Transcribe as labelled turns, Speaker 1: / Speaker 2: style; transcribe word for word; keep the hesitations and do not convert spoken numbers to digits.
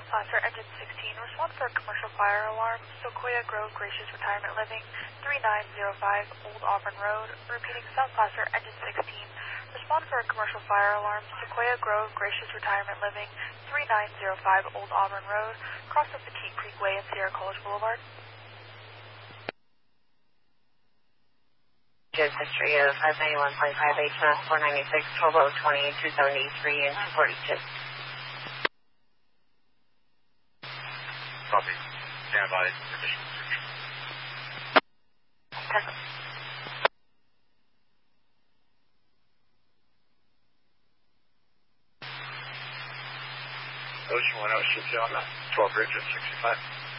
Speaker 1: Placer, Engine sixteen. Respond for a commercial fire alarm, Sequoia Grove, Gracious Retirement Living, three nine zero five Old Auburn Road. Repeating, South Placer, Engine sixteen. Respond for a commercial fire alarm, Sequoia Grove, Gracious Retirement Living, three nine zero five Old Auburn Road. Cross of Petite Creek Way and Sierra College Boulevard.
Speaker 2: History of five ninety-one point five H M S four ninety-six, Tobo twenty, two seventy-three, and two forty-two.
Speaker 3: Copy. Stand by. Additional search.
Speaker 2: Perfect.
Speaker 3: Ocean one oh, should be on that twelve bridge at sixty-five.